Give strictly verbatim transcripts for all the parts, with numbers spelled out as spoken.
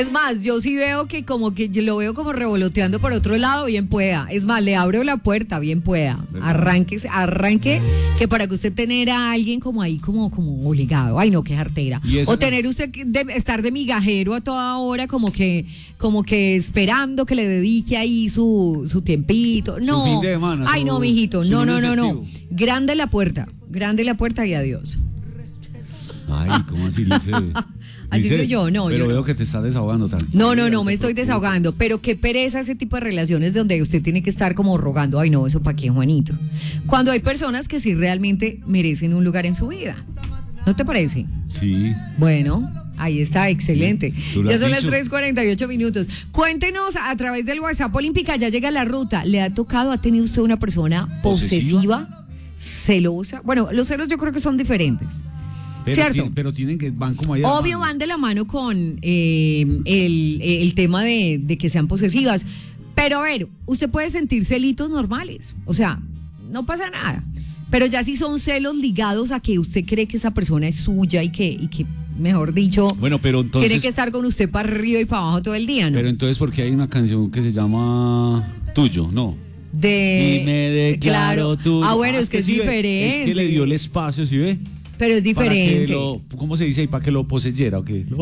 Es más, yo sí veo que como que yo lo veo como revoloteando por otro lado, bien pueda. Es más, le abro la puerta, bien pueda. Arranque, arranque, que para que usted tener a alguien como ahí, como, como obligado. Ay, no, qué jartera. O tener usted que de, estar de migajero a toda hora, como que, como que esperando que le dedique ahí su, su tiempito. No. Su fin de semana, Ay, su, no, mijito. No, no, no, no. festivo. Grande la puerta. Grande la puerta y adiós. Ay, ¿cómo así dice? Así soy yo, no. Pero yo veo no. que te estás desahogando también. No, no, no, me estoy desahogando. Pero qué pereza ese tipo de relaciones donde usted tiene que estar como rogando. Ay, no, eso para qué, Juanito. Cuando hay personas que sí realmente merecen un lugar en su vida. ¿No te parece? Sí. Bueno, ahí está, excelente. Tú lo Ya has son las dicho. tres cuarenta y ocho minutos. Cuéntenos a través del WhatsApp Olímpica, ya llega la ruta. ¿Le ha tocado, ha tenido usted una persona posesiva, ¿Posesiva? celosa? Bueno, los celos yo creo que son diferentes. Pero, ¿Cierto? ti- pero tienen que, van como ahí. Obvio van de la mano con eh, el, el tema de, de que sean posesivas. Pero a ver, usted puede sentir celitos normales. O sea, no pasa nada. Pero ya si son celos ligados a que usted cree que esa persona es suya y que, y que mejor dicho, Bueno, pero entonces. tiene que estar con usted para arriba y para abajo todo el día, ¿no? Pero entonces, porque hay una canción que se llama Tuyo, ¿no? de, y me declaro claro. tuyo. Ah, bueno, Ah, es que es sí ve, diferente. Es que le dio el espacio, ¿sí ve? Pero es Para que diferente. lo, ¿cómo se dice ahí? Para que lo poseyera o qué?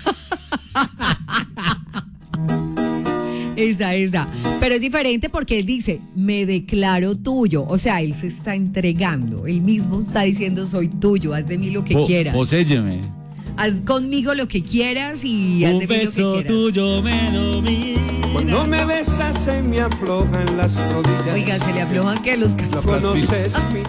Está, está. Pero es diferente porque él dice, me declaro tuyo. O sea, él se está entregando. Él mismo está diciendo, soy tuyo, haz de mí lo que Po- quieras. Poséyeme. Haz conmigo lo que quieras y haz Un de mí lo que beso quieras. tuyo me domina. Cuando me besas se me aflojan las rodillas. Oiga, se le aflojan que los No calzones. conoces mi